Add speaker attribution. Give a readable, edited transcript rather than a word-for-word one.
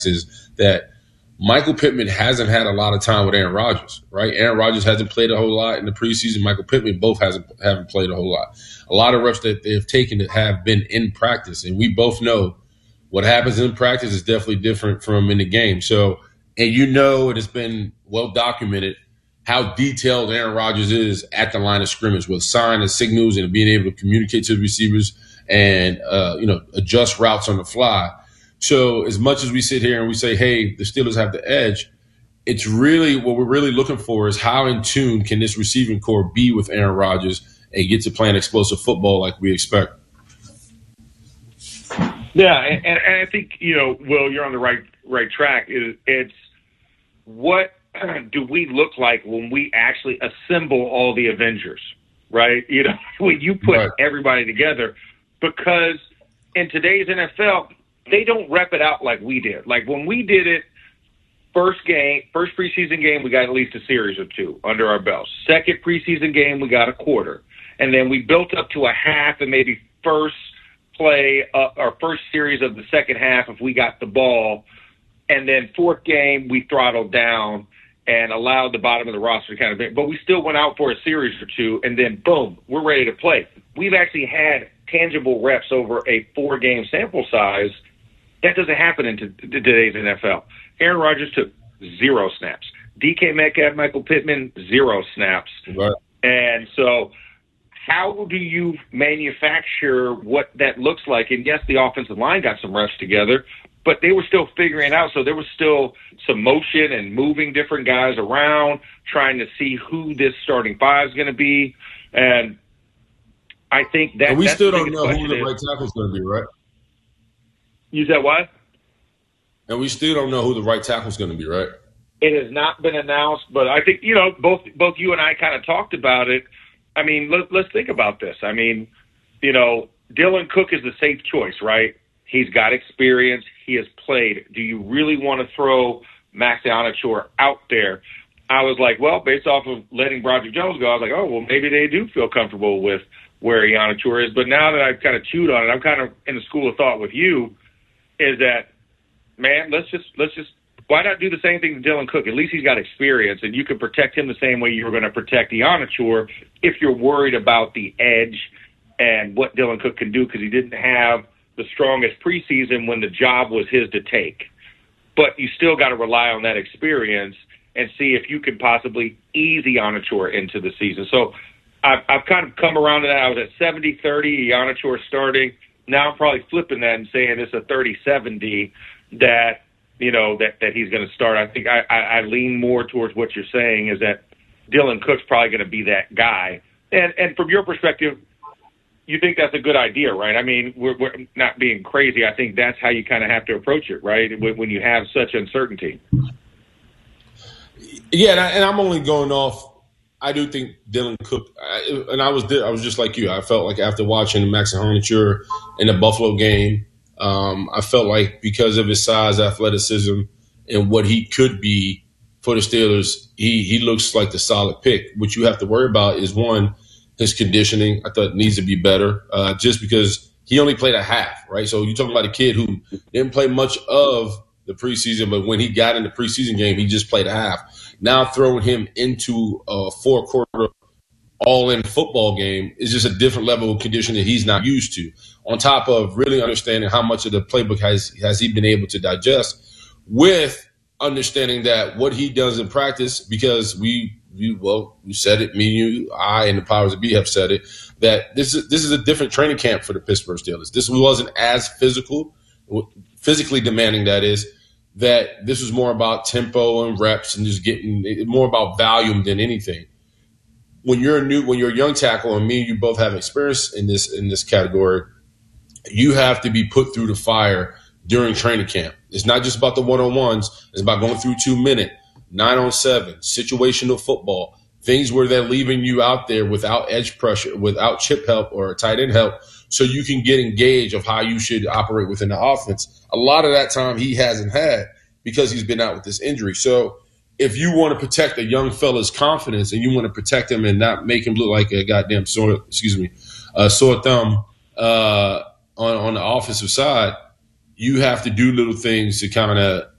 Speaker 1: is that Michael Pittman hasn't had a lot of time with Aaron Rodgers, right? Aaron Rodgers hasn't played a whole lot in the preseason. Michael Pittman both haven't played a whole lot. A lot of reps that they've taken that have been in practice, and we both know what happens in practice is definitely different from in the game. So, and it has been well documented how detailed Aaron Rodgers is at the line of scrimmage with signs and signals and being able to communicate to the receivers and adjust routes on the fly. So as much as we sit here and we say, hey, the Steelers have the edge, it's really what we're really looking for is how in tune can this receiving core be with Aaron Rodgers and get to playing explosive football like we expect.
Speaker 2: Yeah, and I think, Will, you're on the right track. It's what do we look like when we actually assemble all the Avengers, right? When you put everybody together, because in today's NFL, they don't rep it out like we did. Like when we did it, first preseason game, we got at least a series or two under our belts. Second preseason game, we got a quarter. And then we built up to a half and maybe first play our first series of the second half if we got the ball. And then fourth game, we throttled down and allowed the bottom of the roster to kind of – but we still went out for a series or two, and then, boom, we're ready to play. We've actually had tangible reps over a 4-game sample size. That doesn't happen in today's NFL. Aaron Rodgers took 0 snaps. DK Metcalf, Michael Pittman, 0 snaps.
Speaker 1: Right.
Speaker 2: And so how do you manufacture what that looks like? And, yes, the offensive line got some reps together, but they were still figuring it out. So there was still some motion and moving different guys around, trying to see who this starting five is going to be. And I think that –
Speaker 1: and we still don't know who the right tackle is going to be, right?
Speaker 2: You said what?
Speaker 1: And we still don't know who the right tackle is going to be, right?
Speaker 2: It has not been announced, but I think, both you and I kind of talked about it. I mean, let's think about this. I mean, Dylan Cook is the safe choice, right? He's got experience. He has played. Do you really want to throw Max Ionichor out there? I was like, well, based off of letting Broderick Jones go, I was like, oh, well, maybe they do feel comfortable with where Ionichor is. But now that I've kind of chewed on it, I'm kind of in the school of thought with you, is that, man, let's just why not do the same thing to Dylan Cook? At least he's got experience, and you can protect him the same way you were going to protect Ionichor if you're worried about the edge and what Dylan Cook can do, because he didn't have the strongest preseason when the job was his to take. But you still got to rely on that experience and see if you can possibly ease Ionichor into the season. So I've kind of come around to that. I was at 70-30, Ionichor starting. Now I'm probably flipping that and saying it's a 30-70 that he's going to start. I think I lean more towards what you're saying is that Dylan Cook's probably going to be that guy. And from your perspective, you think that's a good idea, right? I mean, we're not being crazy. I think that's how you kind of have to approach it, right, when you have such uncertainty.
Speaker 1: Yeah, and I'm only going off. I do think Dylan Cook, and I was just like you. I felt like after watching Max Ionichor in the Buffalo game, I felt like because of his size, athleticism, and what he could be for the Steelers, he looks like the solid pick. What you have to worry about is, one, his conditioning. I thought needs to be better just because he only played a half, right? So you're talking about a kid who didn't play much of the preseason, but when he got in the preseason game, he just played a half. Now throwing him into a 4-quarter all-in football game is just a different level of conditioning that he's not used to, on top of really understanding how much of the playbook has he been able to digest, with understanding that what he does in practice, because we said it, me, you, I, and the powers that be have said it, that this is a different training camp for the Pittsburgh Steelers. This wasn't as physically demanding, that is, that this was more about tempo and reps and just getting more about volume than anything. When you're a young tackle, and me and you both have experience in this category, you have to be put through the fire during training camp. It's not just about the one-on-ones. It's about going through 2-minute, 9-on-7, situational football, things where they're leaving you out there without edge pressure, without chip help or tight end help, so you can get engaged of how you should operate within the offense. A lot of that time he hasn't had because he's been out with this injury. So if you want to protect a young fella's confidence and you want to protect him and not make him look like a goddamn sore thumb on the offensive side, you have to do little things to kind of